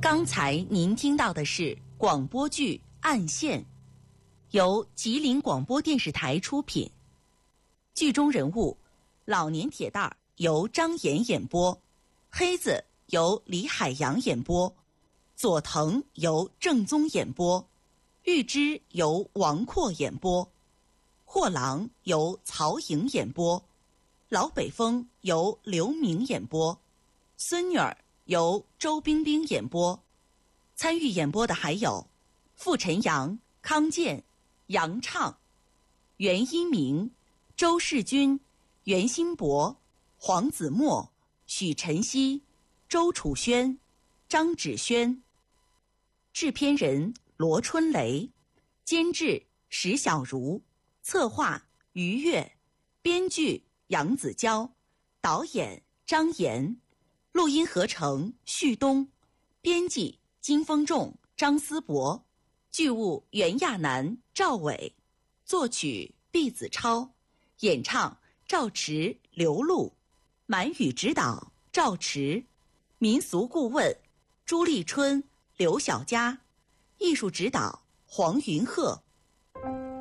刚才您听到的是广播剧《暗线》，由吉林广播电视台出品。剧中人物：老年铁蛋儿由张岩演播，黑子由李海洋演播，佐藤由郑宗演播，玉芝由王阔演播，货郎由曹颖演播，老北风由刘明演播，孙女儿由周冰冰演播。参与演播的还有傅晨阳、康健、杨畅、袁一鸣、周世军、袁新博、黄子墨、许晨曦、周楚轩、张芷轩。制片人罗春雷，监制石小茹，策划于越，编剧杨子娇，导演张岩，录音合成旭东，编辑金丰仲、张思博，剧务袁亚楠、赵伟，作曲毕子超，演唱赵驰、刘璐，满语指导赵驰，民俗顾问朱立春、刘小佳，艺术指导黄云鹤。